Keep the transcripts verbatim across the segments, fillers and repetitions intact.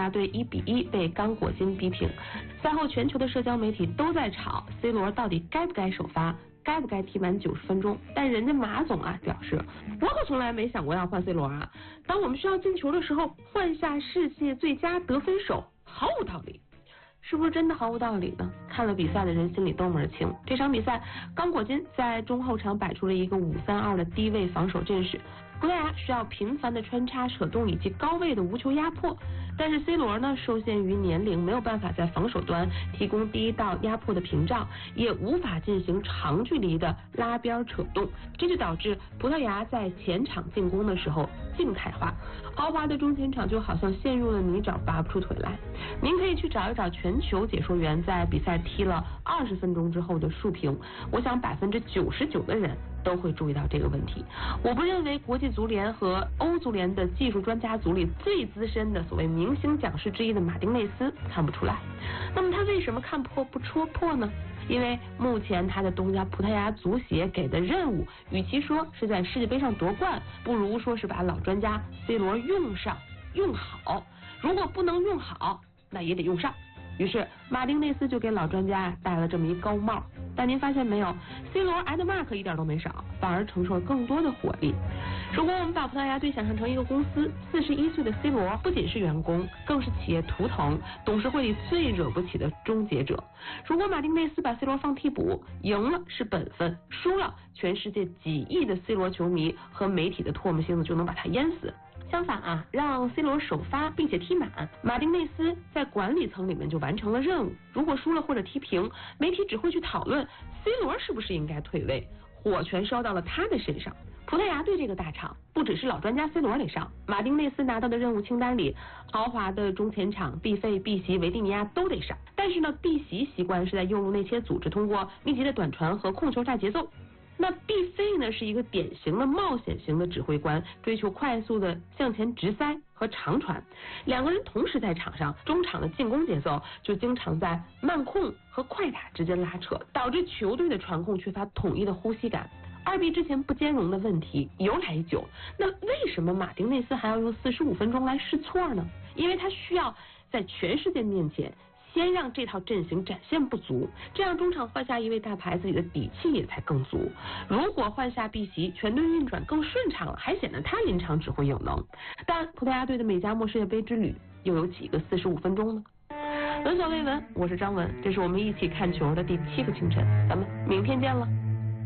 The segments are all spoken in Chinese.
牙队一比一被刚果金逼平。赛后全球的社交媒体都在吵 C 罗到底该不该首发，该不该踢满九十分钟？但人家马总啊表示，我可从来没想过要换 C 罗啊。当我们需要进球的时候，换下世界最佳得分手，毫无道理。是不是真的毫无道理呢？看了比赛的人心里都门清。这场比赛，刚果金在中后场摆出了一个五三二的低位防守阵势，葡萄牙需要频繁的穿插扯动以及高位的无球压迫，但是 C 罗呢受限于年龄，没有办法在防守端提供第一道压迫的屏障，也无法进行长距离的拉边扯动，这就导致葡萄牙在前场进攻的时候静态化，豪华的中前场就好像陷入了泥沼，拔不出腿来。您可以去找一找全球解说员在比赛踢了二十分钟之后的述评，我想百分之九十九的人都会注意到这个问题。我不认为国际足联和欧足联的技术专家组里最资深的所谓明星讲师之一的马丁内斯看不出来。那么他为什么看破不戳破呢？因为目前他的东家葡萄牙足协给的任务，与其说是在世界杯上夺冠，不如说是把老专家 C 罗用上用好。如果不能用好，那也得用上。于是马丁内斯就给老专家戴了这么一高帽。但您发现没有 ，C 罗挨的 mark 一点都没少，反而承受了更多的火力。如果我们把葡萄牙队想象成一个公司，四十一岁的 C 罗不仅是员工，更是企业图腾，董事会里最惹不起的终结者。如果马丁内斯把 C 罗放替补，赢了是本分，输了全世界几亿的 C 罗球迷和媒体的唾沫星子就能把他淹死。相反啊，让 C 罗首发并且踢满，马丁内斯在管理层里面就完成了任务。如果输了或者踢平，媒体只会去讨论 C 罗是不是应该退位，火全烧到了他的身上。葡萄牙队这个大厂，不只是老专家 C 罗得上，马丁内斯拿到的任务清单里，豪华的中前场毕费、毕席、维蒂尼亚都得上。但是呢，毕席习惯是在右路内切组织，通过密集的短传和控球炸节奏。那毕费呢是一个典型的冒险型的指挥官，追求快速的向前直塞和长传。两个人同时在场上，中场的进攻节奏就经常在慢控和快打之间拉扯，导致球队的传控缺乏统一的呼吸感。二 B 之前不兼容的问题由来已久，那为什么马丁内斯还要用四十五分钟来试错呢？因为他需要在全世界面前先让这套阵型展现不足，这样中场换下一位大牌，自己的底气也才更足。如果换下毕席，全队运转更顺畅了，还显得他临场指挥有能。但葡萄牙队的美加墨世界杯之旅又有几个四十五分钟呢？闻所未闻，我是张文，这是我们一起看球的第七个清晨，咱们明天见了。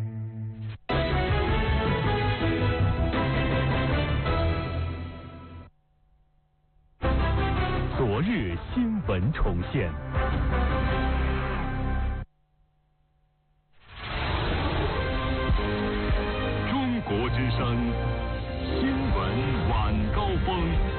昨日新闻重现。中国之声新闻晚高峰。